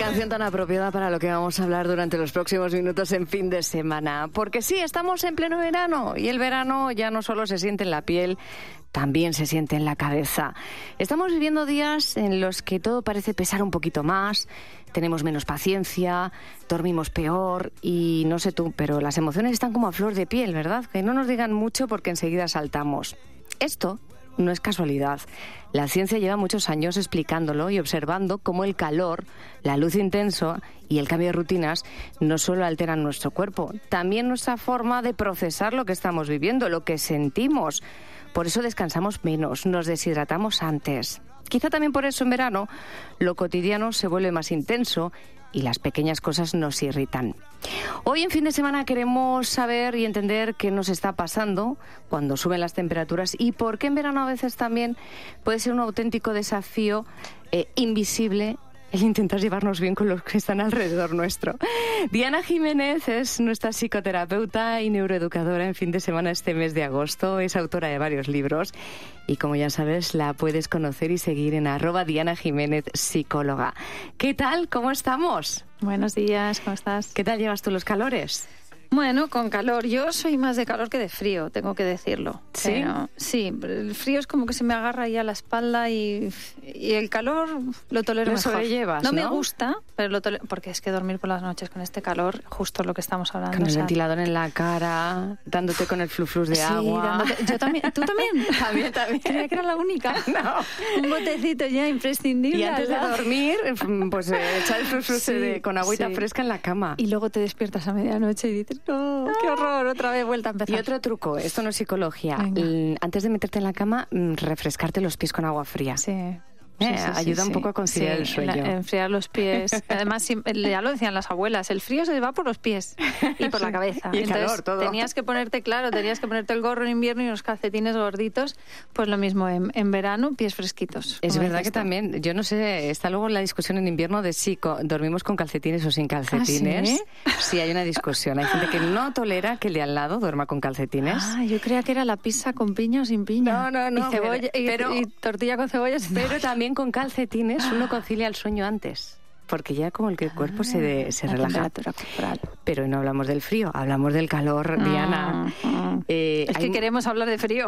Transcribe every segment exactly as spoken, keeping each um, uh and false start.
canción tan apropiada para lo que vamos a hablar durante los próximos minutos en fin de semana. Porque sí, estamos en pleno verano y el verano ya no solo se siente en la piel, también se siente en la cabeza. Estamos viviendo días en los que todo parece pesar un poquito más, tenemos menos paciencia, dormimos peor y no sé tú, pero las emociones están como a flor de piel, ¿verdad? Que no nos digan mucho porque enseguida saltamos. Esto no es casualidad. La ciencia lleva muchos años explicándolo y observando cómo el calor, la luz intensa y el cambio de rutinas no solo alteran nuestro cuerpo, también nuestra forma de procesar lo que estamos viviendo, lo que sentimos. Por eso descansamos menos, nos deshidratamos antes. Quizá también por eso en verano lo cotidiano se vuelve más intenso y las pequeñas cosas nos irritan. Hoy en fin de semana queremos saber y entender qué nos está pasando cuando suben las temperaturas y por qué en verano a veces también puede ser un auténtico desafío eh, invisible el intentar llevarnos bien con los que están alrededor nuestro. Diana Jiménez es nuestra psicoterapeuta y neuroeducadora en fin de semana este mes de agosto. Es autora de varios libros y, como ya sabes, la puedes conocer y seguir en arroba Diana Jiménez Psicóloga. ¿Qué tal? ¿Cómo estamos? Buenos días, ¿cómo estás? ¿Qué tal llevas tú los calores? Bueno, con calor. Yo soy más de calor que de frío, tengo que decirlo. ¿Sí? Pero, sí, el frío es como que se me agarra ya la espalda y, y el calor lo tolero lo mejor. sobrellevas, no, ¿no? me gusta, pero lo tolero, porque es que dormir por las noches con este calor, justo lo que estamos hablando. Con el o sea, ventilador en la cara, dándote con el fluflus de sí, agua. dándote, yo también. ¿Tú también? También, también. Creía que era la única. No. Un botecito ya imprescindible. Y antes de ¿verdad? dormir, pues eh, echar el fluflus Sí, de, con agüita sí. fresca en la cama. Y luego te despiertas a medianoche y dices, no, qué horror, otra vez vuelta a empezar. Y otro truco, esto no es psicología. Venga. L- Antes de meterte en la cama, mm, refrescarte los pies con agua fría. Sí. Eh, Sí, sí, sí, ayuda un sí. poco a conciliar Sí, el sueño. la- enfriar los pies. Además, sim- ya lo decían las abuelas, el frío se va por los pies y por la cabeza. Y el Entonces, calor, todo. tenías que ponerte, claro, tenías que ponerte el gorro en invierno y unos calcetines gorditos. Pues lo mismo en, en verano, pies fresquitos. Es como verdad dices que tú. también, yo no sé, está luego la discusión en invierno de si co- dormimos con calcetines o sin calcetines. ¿sí? Sí, hay una discusión. Hay gente que no tolera que el de al lado duerma con calcetines. Ah, yo creía que era la pizza con piña o sin piña. No, no, no, Y, cebolla, y- pero- y, tortilla con cebolla. sin- Pero también con calcetines uno concilia el sueño antes, porque ya como el que el cuerpo se, de- se La relaja. temperatura corporal. Pero no hablamos del frío, hablamos del calor, Diana. Mm, mm. Eh, Es que hay- queremos hablar de frío.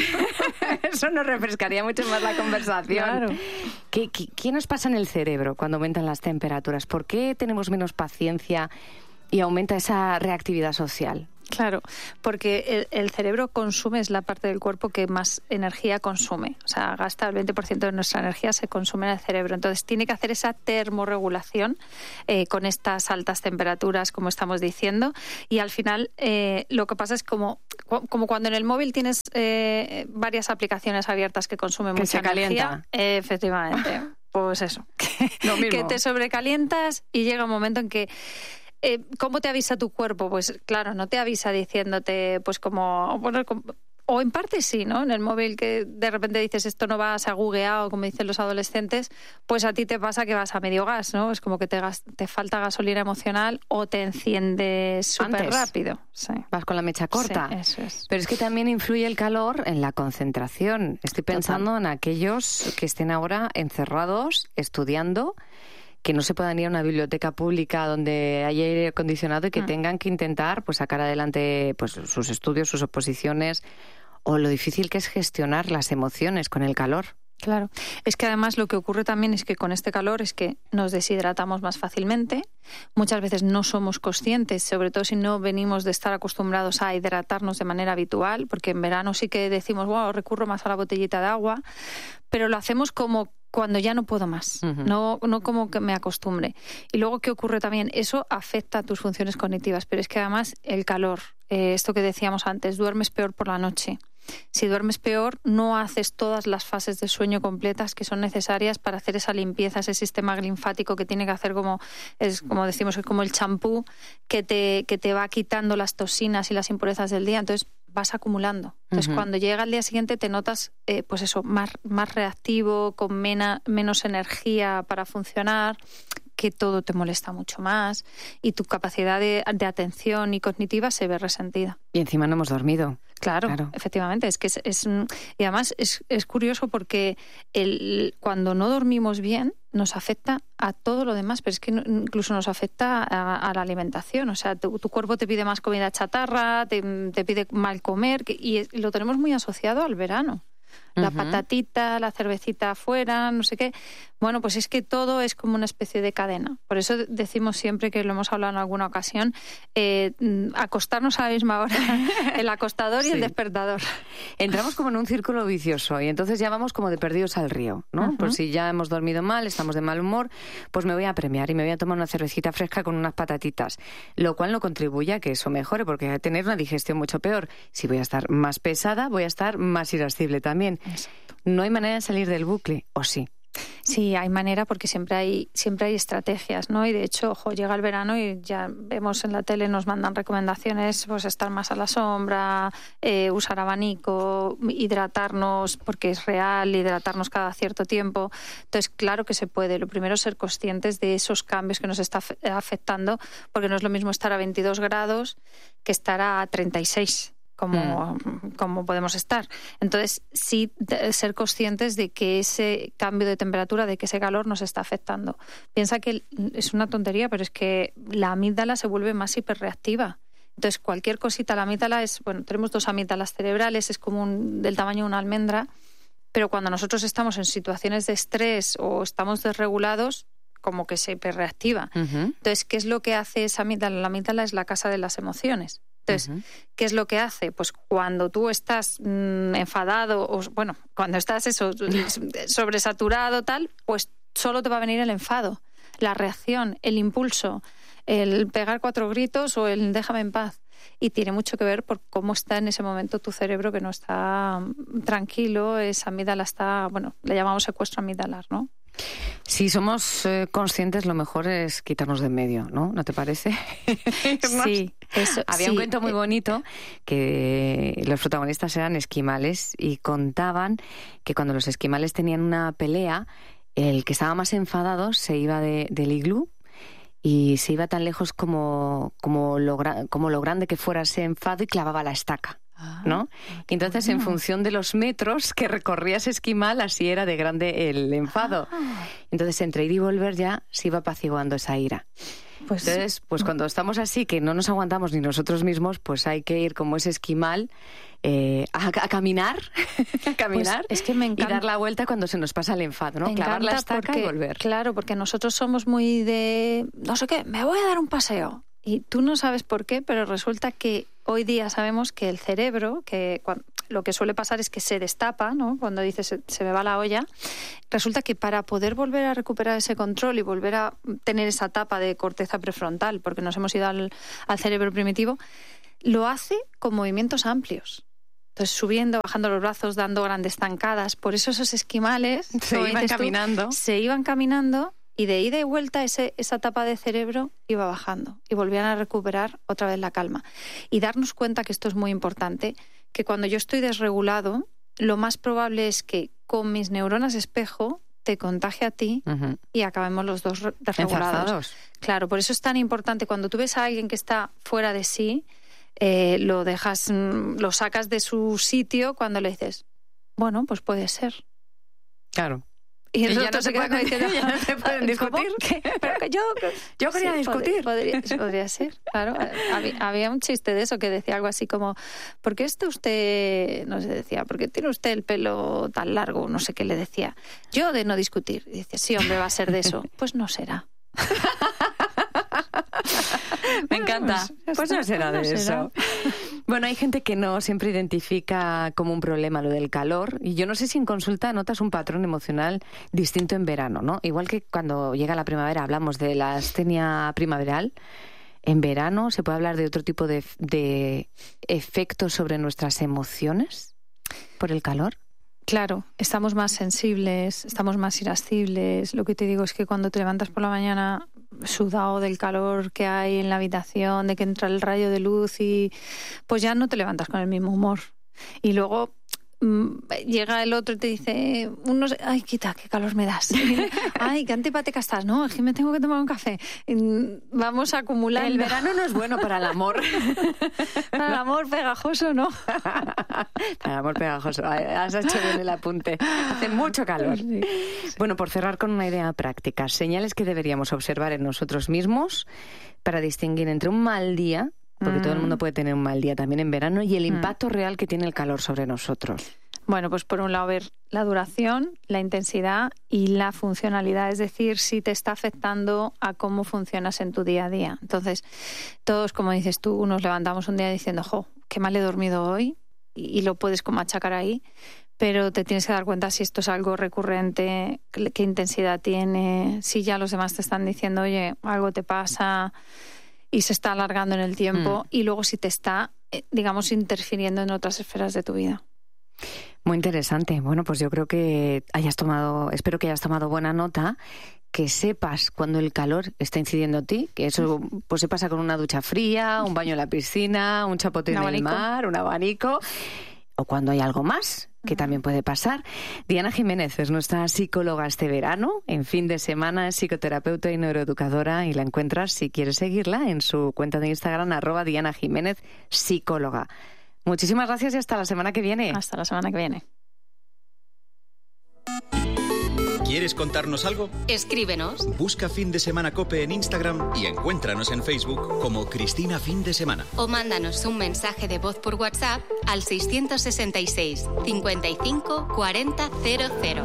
Eso nos refrescaría mucho más la conversación. Claro. ¿Qué, qué, qué nos pasa en el cerebro cuando aumentan las temperaturas? ¿Por qué tenemos menos paciencia y aumenta esa reactividad social? Claro, porque el, el cerebro consume, es la parte del cuerpo que más energía consume. O sea, gasta el veinte por ciento de nuestra energía, se consume en el cerebro. Entonces, tiene que hacer esa termorregulación eh, con estas altas temperaturas, como estamos diciendo. Y al final, eh, lo que pasa es como, como cuando en el móvil tienes eh, varias aplicaciones abiertas que consumen Que mucha se calienta. energía. Eh, efectivamente. Pues eso. Lo mismo. Que te sobrecalientas y llega un momento en que Eh, ¿cómo te avisa tu cuerpo? Pues claro, no te avisa diciéndote, pues como, bueno, como- o en parte sí, ¿no? En el móvil que de repente dices esto no va, se ha gugueado, como dicen los adolescentes, pues a ti te pasa que vas a medio gas, ¿no? Es como que te, gas- te falta gasolina emocional o te enciendes súper Antes. rápido. Sí. Vas con la mecha corta. Sí, eso es. Pero es que también influye el calor en la concentración. Estoy pensando en aquellos que estén ahora encerrados, estudiando, que no se puedan ir a una biblioteca pública donde haya aire acondicionado y que Mm. tengan que intentar pues sacar adelante pues sus estudios, sus oposiciones, o lo difícil que es gestionar las emociones con el calor. Claro, es que además lo que ocurre también es que con este calor es que nos deshidratamos más fácilmente, muchas veces no somos conscientes, sobre todo si no venimos de estar acostumbrados a hidratarnos de manera habitual, porque en verano sí que decimos, wow, recurro más a la botellita de agua, pero lo hacemos como cuando ya no puedo más, Uh-huh. no, no como que me acostumbre. Y luego, ¿qué ocurre también? Eso afecta a tus funciones cognitivas, pero es que además el calor, eh, esto que decíamos antes, duermes peor por la noche. Si duermes peor, no haces todas las fases de sueño completas que son necesarias para hacer esa limpieza, ese sistema linfático que tiene que hacer como, es como decimos, es como el champú que te, que te va quitando las toxinas y las impurezas del día. Entonces vas acumulando. Entonces, Ujú. cuando llega el día siguiente te notas, eh, pues eso, más, más reactivo, con mena, menos energía para funcionar, que todo te molesta mucho más y tu capacidad de, de atención y cognitiva se ve resentida. Y encima no hemos dormido. Claro, Claro. efectivamente. Es que es, es- y además es, es curioso porque el, cuando no dormimos bien, nos afecta a todo lo demás, pero es que incluso nos afecta a, a la alimentación. O sea, tu, tu cuerpo te pide más comida chatarra, te, te pide mal comer, y, y lo tenemos muy asociado al verano. La uh-huh. patatita, la cervecita afuera, no sé qué. Bueno, pues es que todo es como una especie de cadena. Por eso decimos siempre, que lo hemos hablado en alguna ocasión, eh, acostarnos a la misma hora, el acostador y sí. el despertador. Entramos como en un círculo vicioso y entonces ya vamos como de perdidos al río, ¿no? Uh-huh. Pues si ya hemos dormido mal, estamos de mal humor, pues me voy a premiar y me voy a tomar una cervecita fresca con unas patatitas, lo cual no contribuye a que eso mejore, porque voy a tener una digestión mucho peor. Si voy a estar más pesada, voy a estar más irascible también. Exacto. No hay manera de salir del bucle, ¿o sí? Sí, hay manera, porque siempre hay siempre hay estrategias, ¿no? Y de hecho, ojo, llega el verano y ya vemos en la tele, nos mandan recomendaciones, pues estar más a la sombra, eh, usar abanico, hidratarnos, porque es real, hidratarnos cada cierto tiempo. Entonces, claro que se puede. Lo primero es ser conscientes de esos cambios que nos está afectando, porque no es lo mismo estar a veintidós grados que estar a treinta y seis. Como, mm. como podemos estar. Entonces, sí, ser conscientes de que ese cambio de temperatura, de que ese calor nos está afectando. Piensa que es una tontería, pero es que la amígdala se vuelve más hiperreactiva. Entonces, cualquier cosita, la amígdala es, bueno, tenemos dos amígdalas cerebrales, es como un, del tamaño de una almendra, pero cuando nosotros estamos en situaciones de estrés o estamos desregulados, como que se hiperreactiva. Uh-huh. Entonces, ¿qué es lo que hace esa amígdala? La amígdala es la casa de las emociones. Entonces, uh-huh. ¿qué es lo que hace? Pues cuando tú estás mmm, enfadado, o bueno, cuando estás eso, sobresaturado, tal, pues solo te va a venir el enfado, la reacción, el impulso, el pegar cuatro gritos o el déjame en paz. Y tiene mucho que ver por cómo está en ese momento tu cerebro, que no está tranquilo, esa amígdala está, bueno, le llamamos secuestro amigdalar, ¿no? Si somos eh, conscientes, lo mejor es quitarnos de en medio, ¿no? ¿No te parece? Sí. Eso, Había sí. un cuento muy bonito que los protagonistas eran esquimales y contaban que cuando los esquimales tenían una pelea, el que estaba más enfadado se iba de, del iglú y se iba tan lejos como, como, lo, como lo grande que fuera ese enfado y clavaba la estaca. ¿No? Y entonces, bueno, en función de los metros que recorría ese esquimal, así era de grande el enfado. Ah. Entonces, entre ir y volver ya se iba apaciguando esa ira. Pues, entonces, pues cuando estamos así, que no nos aguantamos ni nosotros mismos, pues hay que ir como ese esquimal eh, a, a caminar, a caminar pues es que me encanta. Y dar la vuelta cuando se nos pasa el enfado, ¿no? Clavar la estaca porque, y volver. Claro, porque nosotros somos muy de, no sé qué, me voy a dar un paseo. Y tú no sabes por qué, pero resulta que hoy día sabemos que el cerebro, que cuando, lo que suele pasar es que se destapa, ¿no? Cuando dices se, se me va la olla, resulta que para poder volver a recuperar ese control y volver a tener esa tapa de corteza prefrontal, porque nos hemos ido al, al cerebro primitivo, lo hace con movimientos amplios. Entonces, subiendo, bajando los brazos, dando grandes zancadas. Por eso esos esquimales se iban caminando. Tú, se iban caminando. Y de ida y vuelta ese, esa tapa de cerebro iba bajando y volvían a recuperar otra vez la calma. Y darnos cuenta, que esto es muy importante, que cuando yo estoy desregulado, lo más probable es que con mis neuronas espejo te contagie a ti uh-huh. y acabemos los dos desregulados. Enzarzados. Claro, por eso es tan importante cuando tú ves a alguien que está fuera de sí, eh, lo dejas, lo sacas de su sitio cuando le dices, bueno, pues puede ser. Claro. Y, y ya, no se pueden, diciendo, ya no se pueden discutir. Pero que yo, yo quería sí, discutir. Podría, podría ser, claro. Había, había un chiste de eso que decía algo así como, ¿por qué está usted, no sé, decía, ¿por qué tiene usted el pelo tan largo? No sé qué le decía. Yo de no discutir. Y dice, sí, hombre, va a ser de eso. Pues no será. Me encanta. Pues, pues no será de no eso. Será. Bueno, hay gente que no siempre identifica como un problema lo del calor, y yo no sé si en consulta notas un patrón emocional distinto en verano, ¿no? Igual que cuando llega la primavera hablamos de la astenia primaveral, en verano se puede hablar de otro tipo de, de efectos sobre nuestras emociones por el calor. Claro, estamos más sensibles, estamos más irascibles. Lo que te digo es que cuando te levantas por la mañana sudado del calor que hay en la habitación, de que entra el rayo de luz y pues ya no te levantas con el mismo humor. Y luego llega el otro y te dice, unos, ay, quita, qué calor me das. Ay, qué antipática estás, ¿no? Es que me tengo que tomar un café. Vamos acumulando. El verano no es bueno para el amor. Para el amor pegajoso, ¿no? Para el amor pegajoso. Has hecho bien el apunte. Hace mucho calor. Sí, sí. Bueno, por cerrar con una idea práctica, señales que deberíamos observar en nosotros mismos para distinguir entre un mal día, porque mm. todo el mundo puede tener un mal día también en verano, y el impacto mm. real que tiene el calor sobre nosotros. Bueno, pues por un lado ver la duración, la intensidad y la funcionalidad, es decir, si te está afectando a cómo funcionas en tu día a día. Entonces, todos, como dices tú, nos levantamos un día diciendo, jo, qué mal he dormido hoy, y, y lo puedes como achacar ahí, pero te tienes que dar cuenta si esto es algo recurrente, qué intensidad tiene, si ya los demás te están diciendo, oye, algo te pasa y se está alargando en el tiempo, mm. y luego si te está, digamos, interfiriendo en otras esferas de tu vida. Muy interesante. Bueno, pues yo creo que hayas tomado, espero que hayas tomado buena nota, que sepas cuando el calor está incidiendo en ti, que eso pues se pasa con una ducha fría, un baño en la piscina, un chapote en el mar, un abanico, o cuando hay algo más, que también puede pasar. Diana Jiménez es nuestra psicóloga este verano. En fin de semana es psicoterapeuta y neuroeducadora, y la encuentras, si quieres seguirla, en su cuenta de Instagram, arroba Diana Jiménez Psicóloga. Muchísimas gracias y hasta la semana que viene. Hasta la semana que viene. ¿Quieres contarnos algo? Escríbenos. Busca Fin de Semana COPE en Instagram y encuéntranos en Facebook como Cristina Fin de Semana. O mándanos un mensaje de voz por WhatsApp al seiscientos sesenta y seis, cincuenta y cinco, cuarenta, cero cero.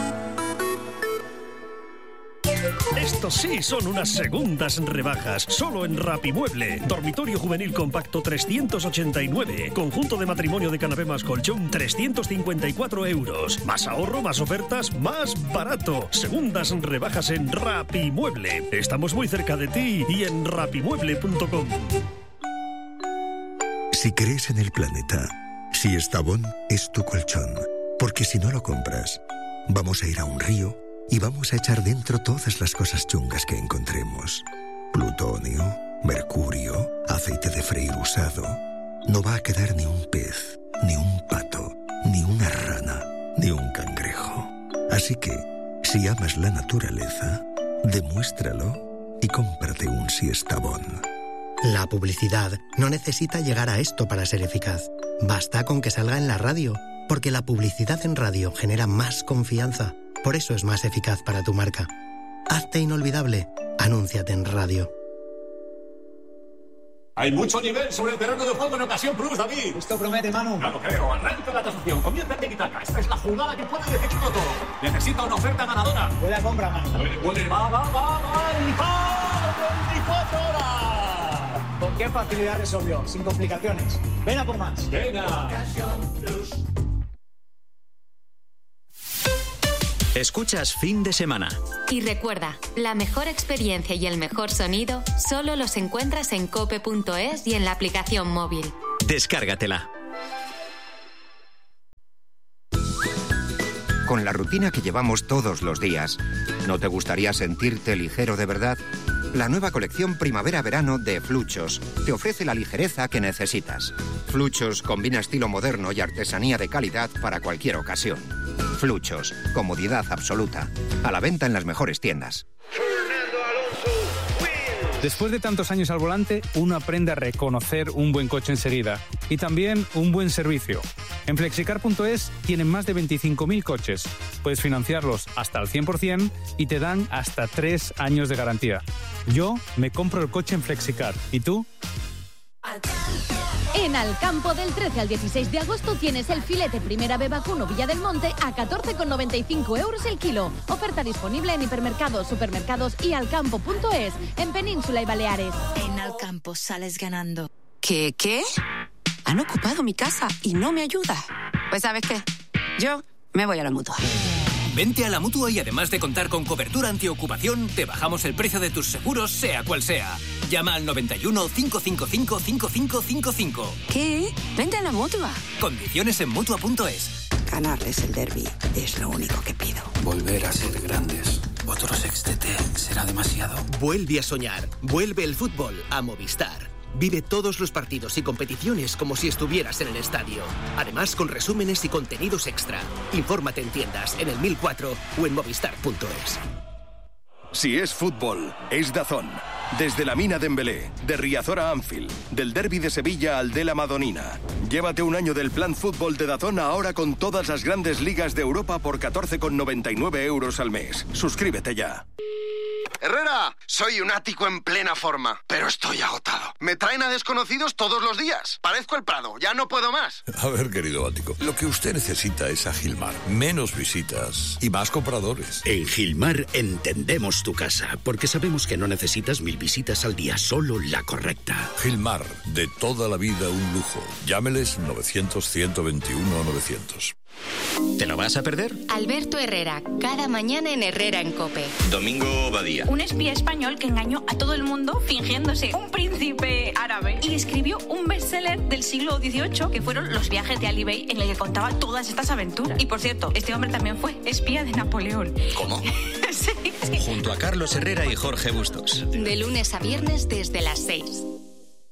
Estos sí son unas segundas rebajas, solo en Rapimueble. Dormitorio juvenil compacto trescientos ochenta y nueve. Conjunto de matrimonio de canapé más colchón trescientos cincuenta y cuatro euros. Más ahorro, más ofertas, más barato. Segundas rebajas en Rapimueble. Estamos muy cerca de ti y en rapimueble punto com. Si crees en el planeta, si Estavón es tu colchón, porque si no lo compras, vamos a ir a un río y vamos a echar dentro todas las cosas chungas que encontremos. Plutonio, mercurio, aceite de freír usado. No va a quedar ni un pez, ni un pato, ni una rana, ni un cangrejo. Así que, si amas la naturaleza, demuéstralo y cómprate un Siestabón. La publicidad no necesita llegar a esto para ser eficaz. Basta con que salga en la radio, porque la publicidad en radio genera más confianza. Por eso es más eficaz para tu marca. Hazte inolvidable. Anúnciate en radio. Hay mucho nivel sobre el terreno de juego en Ocasión Plus, David. Esto promete, Manu. No lo creo. Arranca la tasación. Comienza el tiki-taka. Esta es la jugada que puede decidirlo todo. Necesita una oferta ganadora. Buena compra, Manu. Puede, puede. Va, va, va, va. veinticuatro horas. ¿Con qué facilidad resolvió? Sin complicaciones. Ven a por más. Venga. Ocasión Plus. Escuchas Fin de Semana. Y recuerda, la mejor experiencia y el mejor sonido solo los encuentras en cope punto es y en la aplicación móvil. Descárgatela. Con la rutina que llevamos todos los días, ¿no te gustaría sentirte ligero de verdad? La nueva colección Primavera-Verano de Fluchos te ofrece la ligereza que necesitas. Fluchos combina estilo moderno y artesanía de calidad para cualquier ocasión. Fluchos, comodidad absoluta. A la venta en las mejores tiendas. Después de tantos años al volante, uno aprende a reconocer un buen coche enseguida y también un buen servicio. En flexicar punto es tienen más de veinticinco mil coches. Puedes financiarlos hasta al cien por ciento y te dan hasta tres años de garantía. Yo me compro el coche en Flexicar. ¿Y tú? En Alcampo, del trece al dieciséis de agosto, tienes el filete Primera B Vacuno Villa del Monte a catorce con noventa y cinco euros el kilo. Oferta disponible en hipermercados, supermercados y alcampo punto es, en Península y Baleares. En Alcampo sales ganando. ¿Qué, qué? Han ocupado mi casa y no me ayuda. Pues ¿sabes qué? Yo me voy a la Mutua. Vente a la Mutua y además de contar con cobertura antiocupación, te bajamos el precio de tus seguros, sea cual sea. Llama al noventa y uno, cinco cinco cinco, cinco cinco cinco cinco. ¿Qué? Vente a la Mutua. Condiciones en Mutua punto es. Ganarles el derbi es lo único que pido. Volver a ser grandes. Otro sextete será demasiado. Vuelve a soñar. Vuelve el fútbol a Movistar. Vive todos los partidos y competiciones como si estuvieras en el estadio. Además, con resúmenes y contenidos extra. Infórmate en tiendas, en el mil cuatro o en movistar punto es. Si es fútbol, es DAZN. Desde la Mina Dembélé, de Riazor a Anfield, del Derbi de Sevilla al de la Madonina. Llévate un año del plan fútbol de DAZN ahora con todas las grandes ligas de Europa por catorce con noventa y nueve euros al mes. Suscríbete ya. Herrera, soy un ático en plena forma, pero estoy agotado. Me traen a desconocidos todos los días. Parezco el Prado, ya no puedo más. A ver, querido ático, lo que usted necesita es a Gilmar. Menos visitas y más compradores. En Gilmar entendemos tu casa, porque sabemos que no necesitas mil visitas al día, solo la correcta. Gilmar, de toda la vida un lujo. Llámeles novecientos, ciento veintiuno, novecientos. ¿Te lo vas a perder? Alberto Herrera, cada mañana en Herrera en COPE. Domingo Badía. Un espía español que engañó a todo el mundo fingiéndose un príncipe árabe y escribió un bestseller del siglo dieciocho que fueron Los viajes de Ali Bey, en el que contaba todas estas aventuras. Y por cierto, este hombre también fue espía de Napoleón. ¿Cómo? Sí, sí. Junto a Carlos Herrera y Jorge Bustos. De lunes a viernes desde las seis.